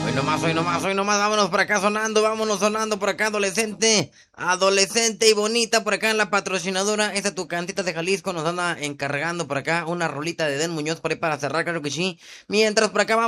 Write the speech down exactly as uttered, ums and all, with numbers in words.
Hoy nomás, hoy nomás, hoy nomás, vámonos por acá sonando, vámonos sonando por acá, adolescente, adolescente y bonita por acá en la patrocinadora, esa tu cantita de Jalisco nos anda encargando por acá una rolita de Den Muñoz por ahí para cerrar, claro que sí, mientras por acá vamos.